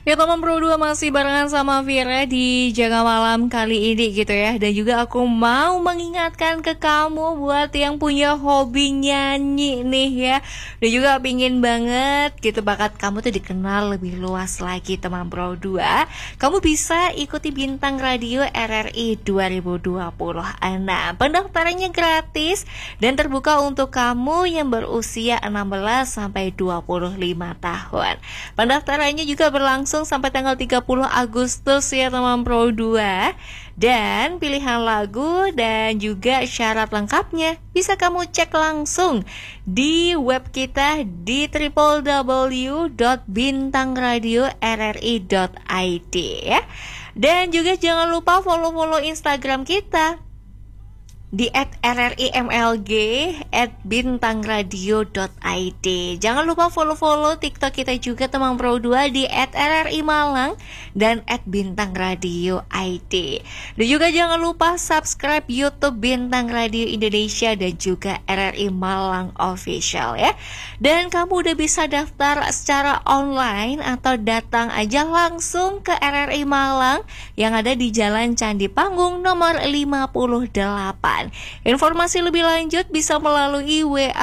Ya teman Pro 2 masih barengan sama Vira di Jaga Malam kali ini gitu ya. Dan juga aku mau mengingatkan ke kamu buat yang punya hobi nyanyi nih ya. Dan juga pingin banget gitu bakat kamu tuh dikenal lebih luas lagi teman Pro 2. Kamu bisa ikuti Bintang Radio RRI 2020. Nah, pendaftarannya gratis dan terbuka untuk kamu yang berusia 16 sampai 25 tahun. Pendaftarannya juga berlangsung sampai tanggal 30 Agustus ya teman Pro 2. Dan pilihan lagu dan juga syarat lengkapnya bisa kamu cek langsung di web kita di www.bintangradiorri.id ya. Dan juga jangan lupa follow Instagram kita di @rrimlg @bintangradio.id. Jangan lupa follow TikTok kita juga teman Pro 2 di @rrimalang dan @bintangradio.id. Dan juga jangan lupa subscribe YouTube Bintang Radio Indonesia dan juga RRI Malang Official ya. Dan kamu udah bisa daftar secara online atau datang aja langsung ke RRI Malang yang ada di Jalan Candi Panggung nomor 58. Informasi lebih lanjut bisa melalui WA